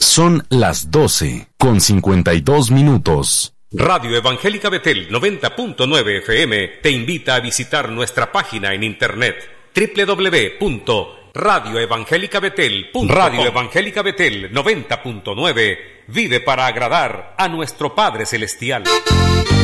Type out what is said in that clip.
Son las 12:52. Radio Evangélica Betel 90.9 FM te invita a visitar nuestra página en internet www.radioevangelicabetel.com. Radio Evangélica Betel 90.9 vive para agradar a nuestro Padre Celestial.